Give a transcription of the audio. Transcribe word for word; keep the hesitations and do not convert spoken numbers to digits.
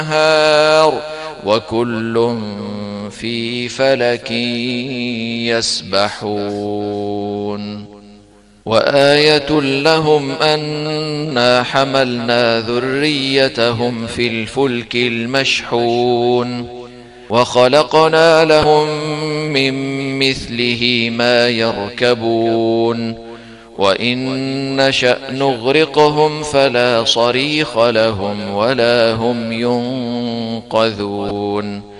والنهار وكل في فلك يسبحون. وآية لهم أنا حملنا ذريتهم في الفلك المشحون وخلقنا لهم من مثله ما يركبون وإن نشأ نغرقهم فلا صريخ لهم ولا هم ينقذون.